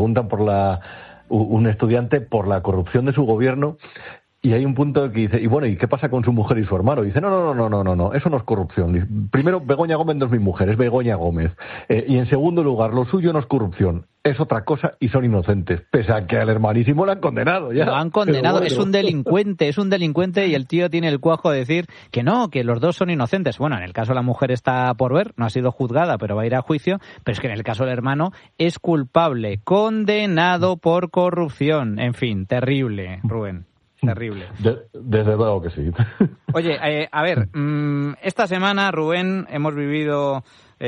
preguntan un estudiante por la corrupción de su gobierno. Y hay un punto que dice, y bueno, ¿y qué pasa con su mujer y su hermano? Y dice, no, eso no es corrupción. Primero, Begoña Gómez no es mi mujer, es Begoña Gómez. Y en segundo lugar, lo suyo no es corrupción, es otra cosa y son inocentes. Pese a que al hermanísimo lo han condenado ya. Lo han condenado, bueno. es un delincuente y el tío tiene el cuajo de decir que no, que los dos son inocentes. Bueno, en el caso de la mujer está por ver, no ha sido juzgada, pero va a ir a juicio. Pero es que en el caso del hermano es culpable, condenado por corrupción. En fin, terrible, Rubén. Terrible. Desde luego que sí. Oye, a ver, esta semana, Rubén, hemos vivido,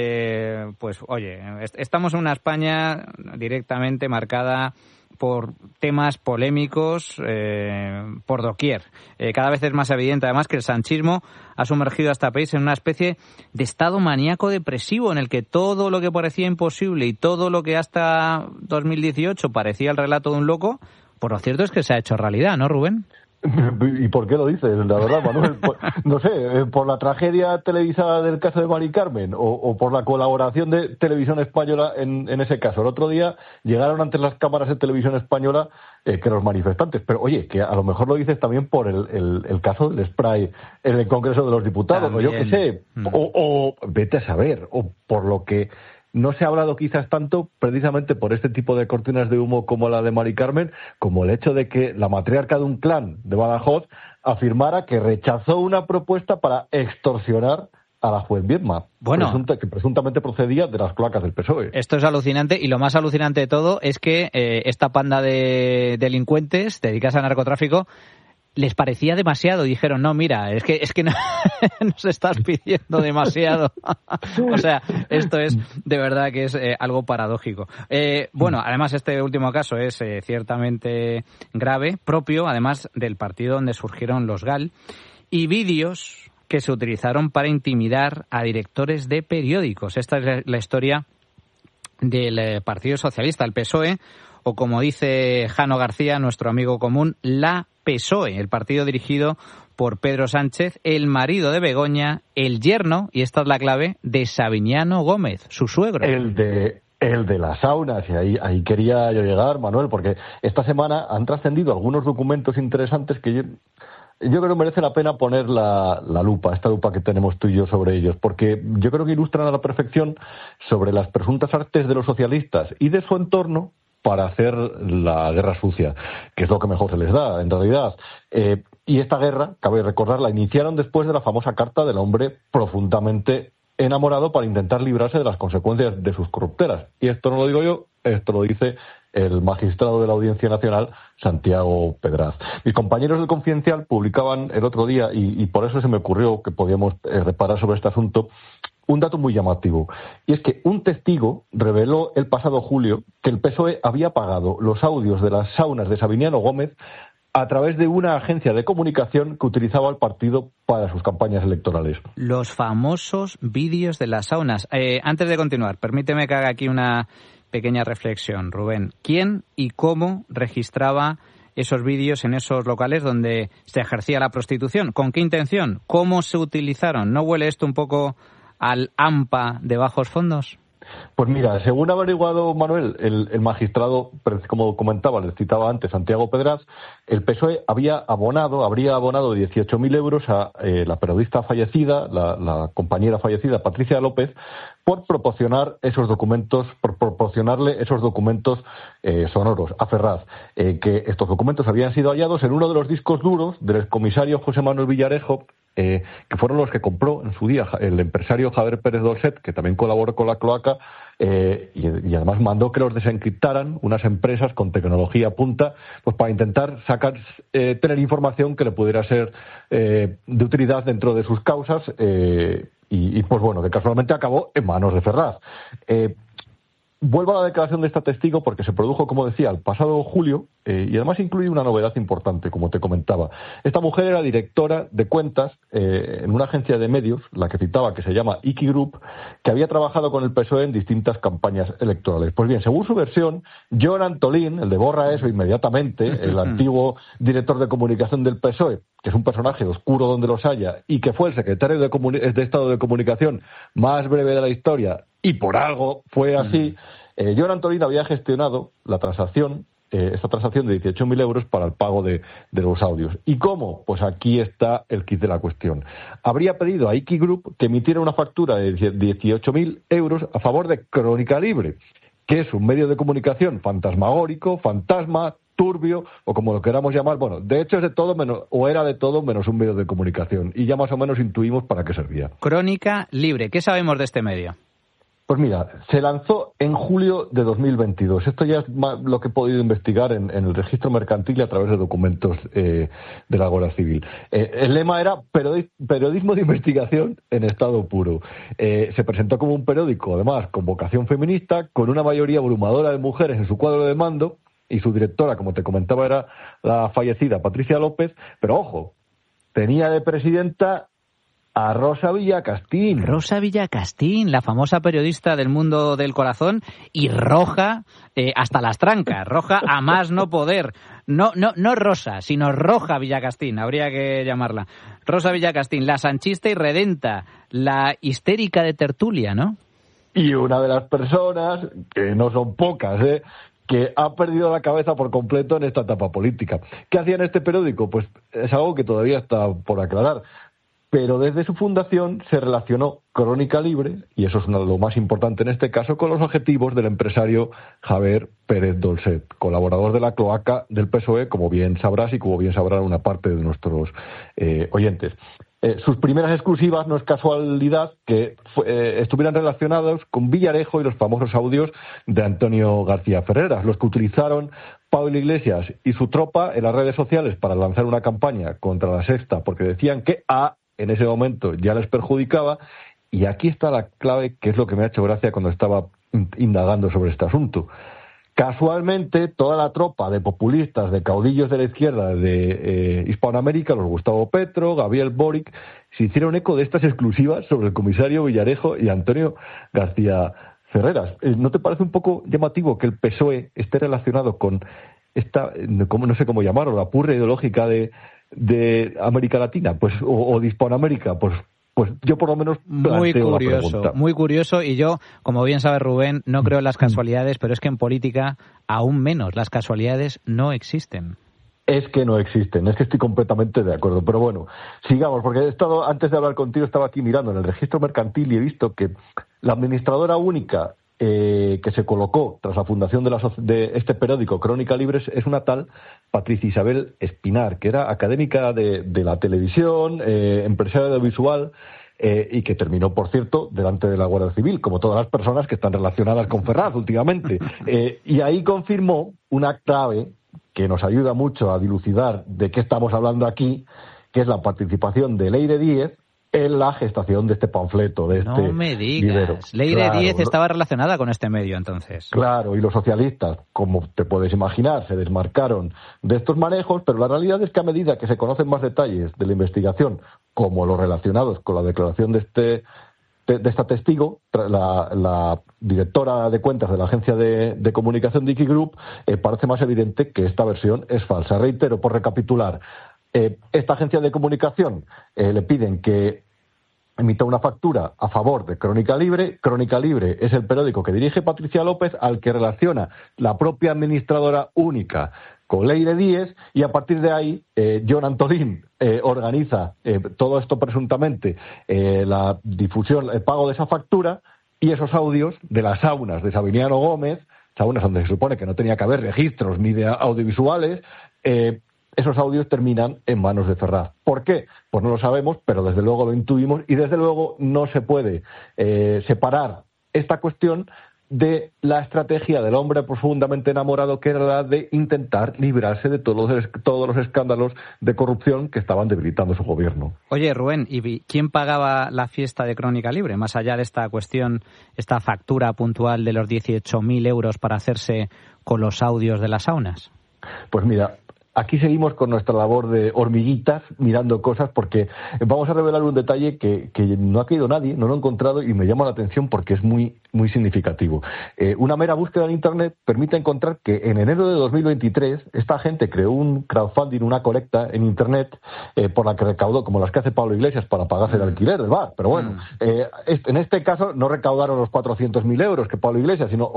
estamos en una España directamente marcada por temas polémicos por doquier. Cada vez es más evidente, además, que el sanchismo ha sumergido a este país en una especie de estado maníaco depresivo en el que todo lo que parecía imposible y todo lo que hasta 2018 parecía el relato de un loco, por lo cierto es que se ha hecho realidad, ¿no, Rubén? ¿Y por qué lo dices? La verdad, Manuel, no sé, por la tragedia televisada del caso de Mari Carmen o por la colaboración de Televisión Española en ese caso. El otro día llegaron ante las cámaras de Televisión Española que los manifestantes, pero oye, que a lo mejor lo dices también por el caso del spray en el Congreso de los Diputados, también. O yo qué sé, o vete a saber, o por lo que no se ha hablado quizás tanto precisamente por este tipo de cortinas de humo como la de Mari Carmen, como el hecho de que la matriarca de un clan de Badajoz afirmara que rechazó una propuesta para extorsionar a la juez Viedma, que presuntamente procedía de las cloacas del PSOE. Esto es alucinante, y lo más alucinante de todo es que esta panda de delincuentes dedicados al narcotráfico les parecía demasiado y dijeron, no, mira, es que no, nos estás pidiendo demasiado. O sea, esto es de verdad que es algo paradójico. Bueno, además este último caso es ciertamente grave, propio además del partido donde surgieron los GAL, y vídeos que se utilizaron para intimidar a directores de periódicos. Esta es la historia del Partido Socialista, el PSOE, o como dice Jano García, nuestro amigo común, la PSOE, el partido dirigido por Pedro Sánchez, el marido de Begoña, el yerno, y esta es la clave, de Savignano Gómez, su suegro. El de las saunas, y ahí quería yo llegar, Manuel, porque esta semana han trascendido algunos documentos interesantes que yo creo que merece la pena poner la lupa, esta lupa que tenemos tú y yo sobre ellos, porque yo creo que ilustran a la perfección sobre las presuntas artes de los socialistas y de su entorno para hacer la guerra sucia, que es lo que mejor se les da, en realidad. Y esta guerra, cabe recordar, la iniciaron después de la famosa carta del hombre profundamente enamorado para intentar librarse de las consecuencias de sus corruptelas. Y esto no lo digo yo, esto lo dice el magistrado de la Audiencia Nacional, Santiago Pedraz. Mis compañeros del Confidencial publicaban el otro día, y por eso se me ocurrió que podíamos reparar sobre este asunto, un dato muy llamativo, y es que un testigo reveló el pasado julio que el PSOE había pagado los audios de las saunas de Savignano Gómez a través de una agencia de comunicación que utilizaba el partido para sus campañas electorales. Los famosos vídeos de las saunas. Antes de continuar, permíteme que haga aquí una pequeña reflexión, Rubén. ¿Quién y cómo registraba esos vídeos en esos locales donde se ejercía la prostitución? ¿Con qué intención? ¿Cómo se utilizaron? ¿No huele esto un poco al AMPA de bajos fondos? Pues mira, según ha averiguado Manuel, el magistrado, como comentaba, les citaba antes, Santiago Pedraz, el PSOE habría abonado 18.000 euros a la periodista fallecida, la compañera fallecida, Patricia López, por proporcionarle esos documentos sonoros a Ferraz, que estos documentos habían sido hallados en uno de los discos duros del excomisario José Manuel Villarejo, que fueron los que compró en su día el empresario Javier Pérez Dolcet, que también colaboró con la cloaca, y además mandó que los desencriptaran unas empresas con tecnología punta, pues para intentar tener información que le pudiera ser de utilidad dentro de sus causas, y pues bueno, que casualmente acabó en manos de Ferraz. Vuelvo a la declaración de esta testigo porque se produjo, como decía, el pasado julio, y además incluye una novedad importante, como te comentaba. Esta mujer era directora de cuentas en una agencia de medios, la que citaba, que se llama Iki Group, que había trabajado con el PSOE en distintas campañas electorales. Pues bien, según su versión, John Antolín, el de Borra Eso Inmediatamente, el antiguo director de comunicación del PSOE, que es un personaje oscuro donde los haya, y que fue el secretario de Estado de Comunicación más breve de la historia, y por algo fue así, Joan Antolín había gestionado la transacción, esta transacción de 18.000 euros para el pago de los audios. ¿Y cómo? Pues aquí está el kit de la cuestión. Habría pedido a Iki Group que emitiera una factura de 18.000 euros a favor de Crónica Libre, que es un medio de comunicación fantasmagórico, fantasma, turbio, o como lo queramos llamar. Bueno, de hecho es de todo menos, o era de todo menos un medio de comunicación. Y ya más o menos intuimos para qué servía. Crónica Libre. ¿Qué sabemos de este medio? Pues mira, se lanzó en julio de 2022. Esto ya es lo que he podido investigar en el registro mercantil y a través de documentos de la Guardia Civil. El lema era periodismo de investigación en estado puro. Se presentó como un periódico, además, con vocación feminista, con una mayoría abrumadora de mujeres en su cuadro de mando, y su directora, como te comentaba, era la fallecida Patricia López, pero ojo, tenía de presidenta a Rosa Villacastín. Rosa Villacastín, la famosa periodista del mundo del corazón, y roja hasta las trancas, roja a más no poder. No Rosa, sino Roja Villacastín, habría que llamarla. Rosa Villacastín, la sanchista y redenta, la histérica de tertulia, ¿no? Y una de las personas, que no son pocas, que ha perdido la cabeza por completo en esta etapa política. ¿Qué hacía en este periódico? Pues es algo que todavía está por aclarar. Pero desde su fundación se relacionó Crónica Libre, y eso es lo más importante en este caso, con los objetivos del empresario Javier Pérez Dolcet, colaborador de la cloaca del PSOE, como bien sabrás y como bien sabrá una parte de nuestros oyentes. Sus primeras exclusivas no es casualidad que estuvieran relacionados con Villarejo y los famosos audios de Antonio García Ferreras, los que utilizaron Pablo Iglesias y su tropa en las redes sociales para lanzar una campaña contra la Sexta, porque decían que en ese momento ya les perjudicaba. Y aquí está la clave, que es lo que me ha hecho gracia cuando estaba indagando sobre este asunto. Casualmente, toda la tropa de populistas, de caudillos de la izquierda de Hispanoamérica, los Gustavo Petro, Gabriel Boric, se hicieron eco de estas exclusivas sobre el comisario Villarejo y Antonio García Ferreras. ¿No te parece un poco llamativo que el PSOE esté relacionado con esta, no sé cómo llamarlo, la purria ideológica de América Latina, pues o de Hispanoamérica? Pues yo por lo menos muy curioso, y yo, como bien sabe Rubén, no creo en las casualidades, pero es que en política aún menos, las casualidades no existen. Es que no existen, es que estoy completamente de acuerdo. Pero bueno, sigamos, porque antes de hablar contigo, estaba aquí mirando en el registro mercantil y he visto que la administradora única que se colocó tras la fundación de este periódico, Crónica Libre, es una tal Patricia Isabel Espinar, que era académica de la televisión, empresaria audiovisual, y que terminó, por cierto, delante de la Guardia Civil, como todas las personas que están relacionadas con Ferraz últimamente. Y ahí confirmó una clave que nos ayuda mucho a dilucidar de qué estamos hablando aquí, que es la participación de Leire Díez en la gestación de este panfleto, de este No me digas. vivero. Leire Díez estaba relacionada con este medio, entonces. Claro, y los socialistas, como te puedes imaginar, se desmarcaron de estos manejos, pero la realidad es que a medida que se conocen más detalles de la investigación, como los relacionados con la declaración de esta testigo, la directora de cuentas de la agencia de comunicación de Iki Group, parece más evidente que esta versión es falsa. Reitero, por recapitular, esta agencia de comunicación le piden que emita una factura a favor de Crónica Libre. Crónica Libre es el periódico que dirige Patricia López, al que relaciona la propia administradora única con Leire Díez, y a partir de ahí Joan Antolín organiza todo esto presuntamente, la difusión, el pago de esa factura y esos audios de las saunas de Sabiniano Gómez, saunas donde se supone que no tenía que haber registros ni de audiovisuales. Esos audios terminan en manos de Ferraz. ¿Por qué? Pues no lo sabemos, pero desde luego lo intuimos, y desde luego no se puede separar esta cuestión de la estrategia del hombre profundamente enamorado, que era la de intentar librarse de todos los escándalos de corrupción que estaban debilitando su gobierno. Oye, Rubén, ¿y quién pagaba la fiesta de Crónica Libre? Más allá de esta cuestión, esta factura puntual de los 18.000 euros para hacerse con los audios de las saunas. Pues mira, aquí seguimos con nuestra labor de hormiguitas mirando cosas, porque vamos a revelar un detalle que no ha caído nadie, no lo he encontrado y me llama la atención porque es muy, muy significativo. Una mera búsqueda en Internet permite encontrar que en enero de 2023 esta gente creó un crowdfunding, una colecta en Internet por la que recaudó, como las que hace Pablo Iglesias para pagarse el alquiler del bar. Pero bueno, en este caso no recaudaron los 400.000 euros que Pablo Iglesias, sino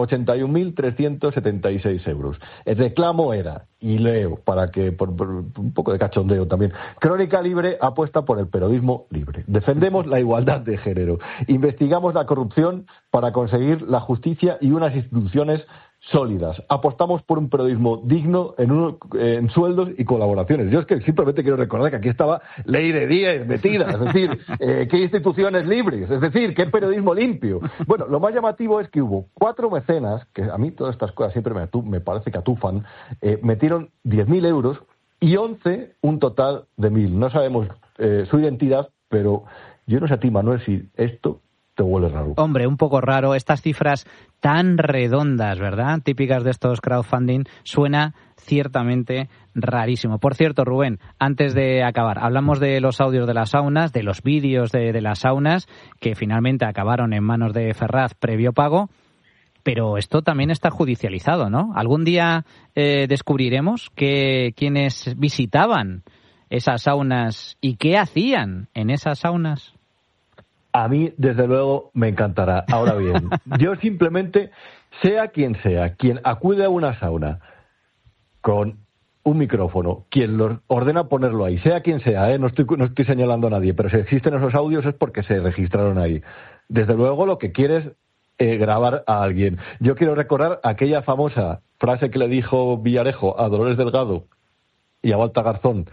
81.376 euros. El reclamo era, y leo, para que por un poco de cachondeo también, Crónica Libre apuesta por el periodismo libre. Defendemos la igualdad de género. Investigamos la corrupción para conseguir la justicia y unas instituciones sólidas. Apostamos por un periodismo digno en sueldos y colaboraciones. Yo es que simplemente quiero recordar que aquí estaba Ley de 10 metida, es decir, qué instituciones libres, es decir, qué periodismo limpio. Bueno, lo más llamativo es que hubo 4 mecenas, que a mí todas estas cosas siempre me parece que atufan, metieron 10.000 euros y 11 un total de 1.000. No sabemos su identidad, pero yo no sé a ti, Manuel, si esto te huele raro. Hombre, un poco raro. Estas cifras tan redondas, ¿verdad? Típicas de estos crowdfunding, suena ciertamente rarísimo. Por cierto, Rubén, antes de acabar, hablamos de los audios de las saunas, de los vídeos de las saunas, que finalmente acabaron en manos de Ferraz previo pago, pero esto también está judicializado, ¿no? Algún día descubriremos que quienes visitaban esas saunas y qué hacían en esas saunas. A mí, desde luego, me encantará. Ahora bien, yo simplemente, sea quien acude a una sauna con un micrófono, quien lo ordena ponerlo ahí, sea quien sea, no estoy señalando a nadie, pero si existen esos audios es porque se registraron ahí. Desde luego, lo que quieres grabar a alguien. Yo quiero recordar aquella famosa frase que le dijo Villarejo a Dolores Delgado y a Balta Garzón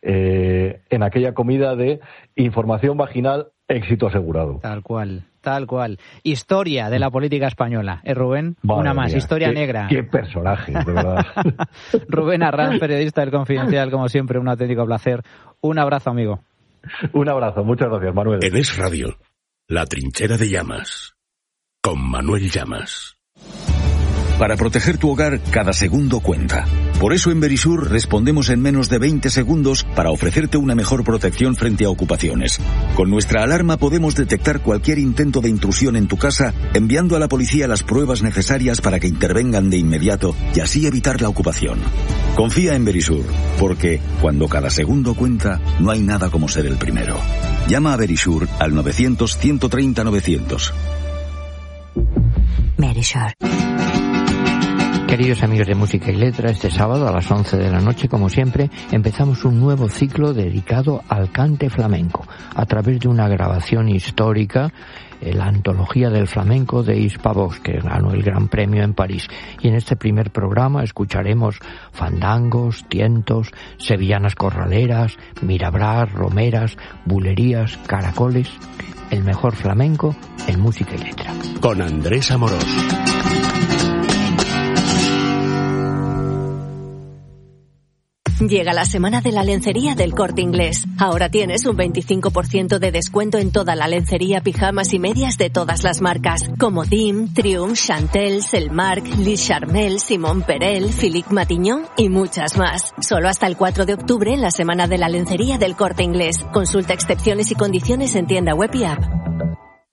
en aquella comida de información vaginal, éxito asegurado. Tal cual, tal cual. Historia de la política española, Rubén? Madre una más, mía, historia negra. Qué personaje, de verdad. Rubén Arranz, periodista del Confidencial, como siempre, un auténtico placer. Un abrazo, amigo. Un abrazo, muchas gracias, Manuel. En Es Radio, La Trinchera de Llamas, con Manuel Llamas. Para proteger tu hogar, cada segundo cuenta. Por eso en Verisur respondemos en menos de 20 segundos para ofrecerte una mejor protección frente a ocupaciones. Con nuestra alarma podemos detectar cualquier intento de intrusión en tu casa, enviando a la policía las pruebas necesarias para que intervengan de inmediato y así evitar la ocupación. Confía en Verisur, porque cuando cada segundo cuenta, no hay nada como ser el primero. Llama a Verisur al 900-130-900. Verisur. Queridos amigos de Música y Letra, este sábado a las 11 de la noche, como siempre, empezamos un nuevo ciclo dedicado al cante flamenco, a través de una grabación histórica, la antología del flamenco de Hispavox, que ganó el Gran Premio en París. Y en este primer programa escucharemos fandangos, tientos, sevillanas corraleras, mirabrás, romeras, bulerías, caracoles. El mejor flamenco en Música y Letra. Con Andrés Amorós. Llega la semana de la lencería del Corte Inglés. Ahora tienes un 25% de descuento en toda la lencería, pijamas y medias de todas las marcas, como Dim, Triumph, Chantel, Selmark, Lis Charmel, Simon Perel, Philippe Matignon y muchas más. Solo hasta el 4 de octubre en la semana de la lencería del Corte Inglés. Consulta excepciones y condiciones en tienda web y app.